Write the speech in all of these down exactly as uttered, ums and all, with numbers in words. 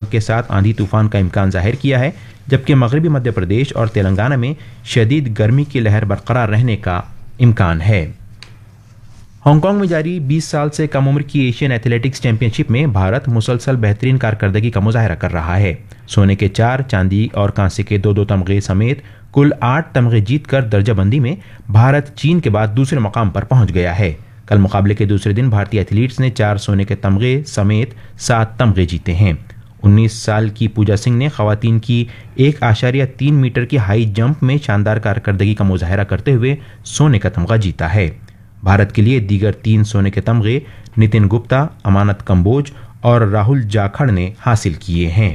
के साथ आंधी तूफान का इम्कान जाहिर किया है, जबकि मगरबी मध्य प्रदेश और तेलंगाना में शदीद गर्मी की लहर बरकरार रहने का इम्कान है। हांगकांग में जारी बीस साल से कम उम्र की एशियन एथलेटिक्स चैंपियनशिप में भारत मुसलसल बेहतरीन कारकर्दगी का मुजाहरा कर रहा है। सोने के चार, चांदी और कांसे के दो दो तमगे समेत कुल आठ तमगे जीतकर दर्जाबंदी में भारत चीन के बाद दूसरे मकाम पर पहुंच गया है। कल मुकाबले के दूसरे दिन भारतीय एथलीट्स ने चार सोने के तमगे समेत सात तमगे जीते हैं। उन्नीस साल की पूजा सिंह ने खवातीन की एक आशारिया तीन मीटर की हाई जंप में शानदार कारकर्दगी का मुजाहरा करते हुए सोने का तमगा जीता है। भारत के लिए दीगर तीन सोने के तमगे नितिन गुप्ता, अमानत कंबोज और राहुल जाखड़ ने हासिल किए हैं।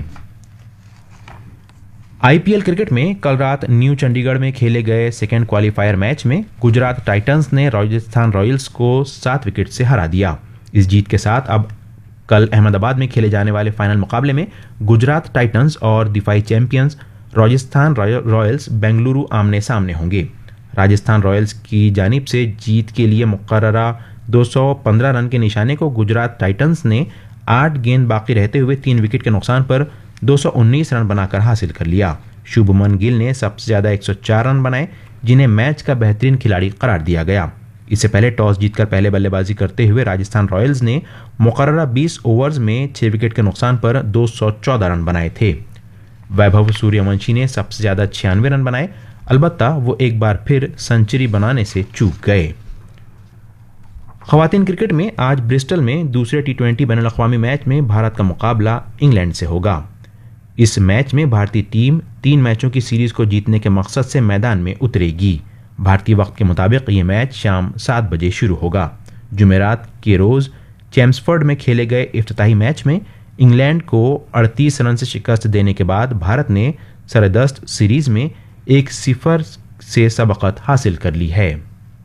आईपीएल क्रिकेट में कल रात न्यू चंडीगढ़ में खेले गए सेकेंड क्वालिफायर मैच में गुजरात टाइटंस ने राजस्थान रॉयल्स को सात विकेट से हरा दिया। इस जीत के साथ अब कल अहमदाबाद में खेले जाने वाले फाइनल मुकाबले में गुजरात टाइटंस और दिफाई चैंपियंस राजस्थान रॉयल्स बेंगलुरु आमने सामने होंगे। राजस्थान रॉयल्स की जानिब से जीत के लिए मुकर्ररा दो सौ पंद्रह रन के निशाने को गुजरात टाइटंस ने आठ गेंद बाकी रहते हुए तीन विकेट के नुकसान पर दो सौ उन्नीस रन बनाकर हासिल कर लिया। शुभमन गिल ने सबसे ज्यादा एक सौ चार रन बनाए, जिन्हें मैच का बेहतरीन खिलाड़ी करार दिया गया। इससे पहले टॉस जीतकर पहले बल्लेबाजी करते हुए राजस्थान रॉयल्स ने मुकर्ररा बीस ओवर्स में छह विकेट के नुकसान पर दो सौ चौदह रन बनाए थे। वैभव सूर्यवंशी ने सबसे ज्यादा छियानवे रन बनाए, अलबत्ता वो एक बार फिर सेंचुरी बनाने से चूक गए। खवातीन क्रिकेट में आज ब्रिस्टल में दूसरे टी ट्वेंटी बैनुल अक़वामी मैच में भारत का मुकाबला इंग्लैंड से होगा। इस मैच में भारतीय टीम तीन मैचों की सीरीज को जीतने के मकसद से मैदान में उतरेगी। भारतीय वक्त के मुताबिक ये मैच शाम सात बजे शुरू होगा। जुमेरात के रोज चैम्सफोर्ड में खेले गए इफ्तिताही मैच में इंग्लैंड को अड़तीस रन से शिकस्त देने के बाद भारत ने सरदस्त सीरीज में एक सिफर से सबकत हासिल कर ली है।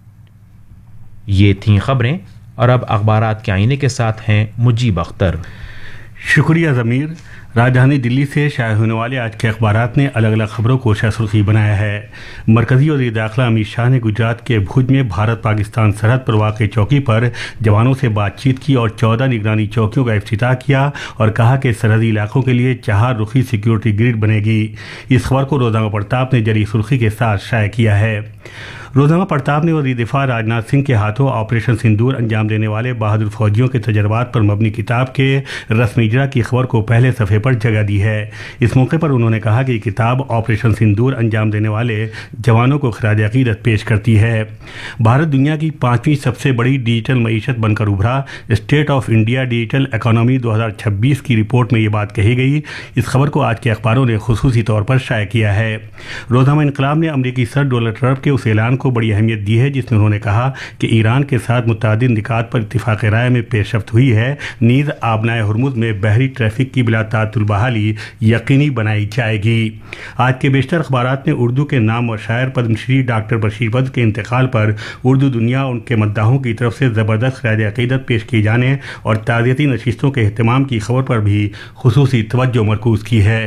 ये थीं खबरें और अब अखबारात के आईने के साथ हैं मुजीब अख्तर। शुक्रिया ज़मीर। राजधानी दिल्ली से शाये होने वाले आज के अखबारात ने अलग अलग खबरों को शाह-सुर्खी बनाया है। मरकजी वज़ीर दाखिला अमित शाह ने गुजरात के भुज में भारत पाकिस्तान सरहद पर वाक़ चौकी पर जवानों से बातचीत की और चौदह निगरानी चौकियों का इफ्तिताह किया और कहा कि सरहदी इलाकों के लिए चार रुखी सिक्योरिटी ग्रिड बनेगी। इस खबर को रोज़नामा प्रताप ने जरी सुर्खी के साथ शाये किया है। रोज़नामा प्रताप ने वज़ीर दिफा राजनाथ सिंह के हाथों ऑपरेशन सिंदूर अंजाम देने वाले बहादुर फौजियों के तजर्बात पर मबनी किताब के रस्मी इजरा की खबर को पहले सफ़े पर जगह दी है। इस मौके पर उन्होंने कहा कि किताब ऑपरेशन सिंदूर अंजाम देने वाले जवानों को खराज अकीदत पेश करती है। भारत दुनिया की पाँचवीं सबसे बड़ी डिजिटल मईशत बनकर उभरा। State of India digital economy दो हज़ार छब्बीस की रिपोर्ट में ये बात कही गई। इस खबर को आज के अखबारों ने खुसूसी तौर पर शाये किया है। रोज़नामा इनकलाब ने अमरीकी सदर डोनाल्ड ट्रंप के उस ऐलान को बड़ी अहमियत दी है जिसमें उन्होंने कहा कि ईरान के साथ मुतअद्दिद निकात पर इत्तिफाक राय में पेशरफ्त हुई है। नीज़ आबनाए हुर्मुज़ में बहरी ट्रैफिक की बिला तातुल बहाली यकीनी बनाई जाएगी। आज के बेशतर अखबारात ने उर्दू के नाम और शायर पद्मश्री डॉक्टर बशीर बद्र के इंतकाल पर उर्दू दुनिया उनके मद्दाहों की तरफ से ज़बरदस्त खराज अकीदत पेश किए जाने और ताज़ियती नशिस्तों के अहतमाम की खबर पर भी खुसूसी तवज्जो मरकूज़ की है।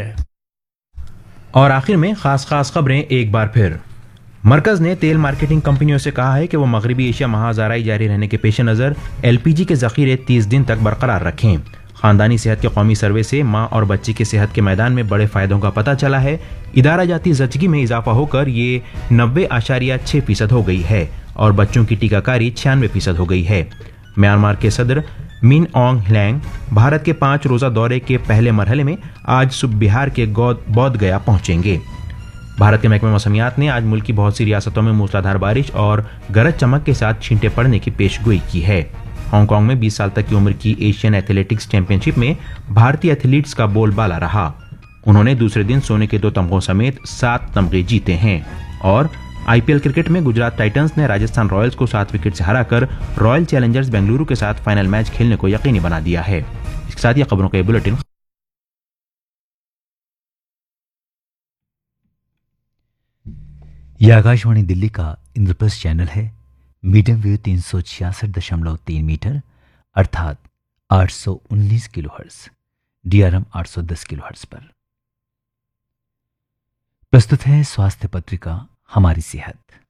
और आखिर में खास खास खबरें एक बार फिर। मरकज ने तेल मार्केटिंग कंपनियों से कहा है कि वो मगरबी एशिया महाज़ाराई जारी रहने के पेश नज़र एलपीजी के ज़ख़ीरे तीस दिन तक बरकरार रखें। ख़ानदानी सेहत के कौमी सर्वे से माँ और बच्चे की सेहत के मैदान में बड़े फ़ायदों का पता चला है। इदारा जाती ज़चगी में इजाफा होकर ये नब्बे आशारिया छः फीसद हो गई है और बच्चों की टीकाकारी छियानवे फीसद हो गई है। म्यांमार के सदर मिन ऑन्ग ह्लैंग भारत के पाँच रोज़ा दौरे के पहले मरहले में आज सुबह बिहार के बोध गया पहुंचेंगे। भारत के महकमे मौसमियात ने आज मुल्क की बहुत सी रियासतों में मूसलाधार बारिश और गरज चमक के साथ छींटे पड़ने की पेशगोई की है। हांगकांग में बीस साल तक की उम्र की एशियन एथलेटिक्स चैंपियनशिप में भारतीय एथलीट्स का बोलबाला रहा। उन्होंने दूसरे दिन सोने के दो तमगों समेत सात तमगे जीते हैं। और आईपीएल क्रिकेट में गुजरात टाइटंस ने राजस्थान रॉयल्स को सात विकेट से हराकर रॉयल चैलेंजर्स बेंगलुरु के साथ फाइनल मैच खेलने को यकीनी बना दिया है। इसके साथ ही खबरों का ये बुलेटिन यह आकाशवाणी दिल्ली का इंद्रप्रस्थ चैनल है। मीडियम वेव तीन सौ छियासठ दशमलव तीन मीटर अर्थात आठ सौ उन्नीस किलो हर्ट्ज, डीआरएम आठ सौ दस किलो हर्ट्ज पर प्रस्तुत है स्वास्थ्य पत्रिका हमारी सेहत।